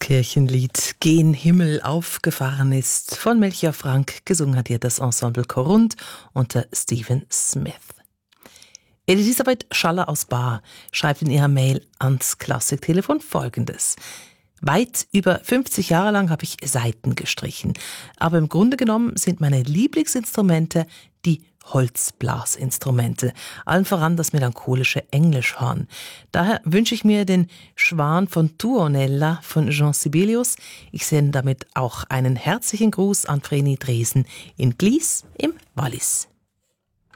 Kirchenlied Gen Himmel aufgefahren ist von Melchior Frank. Gesungen hat hier das Ensemble Korund unter Stephen Smith. Elisabeth Schaller aus Baar schreibt in ihrer Mail ans Klassiktelefon Folgendes. Weit über 50 Jahre lang habe ich Saiten gestrichen. Aber im Grunde genommen sind meine Lieblingsinstrumente die Holzblasinstrumente. Allen voran das melancholische Englischhorn. Daher wünsche ich mir den Schwan von Tuonela von Jean Sibelius. Ich sende damit auch einen herzlichen Gruß an Vreni Dresen in Glies im Wallis.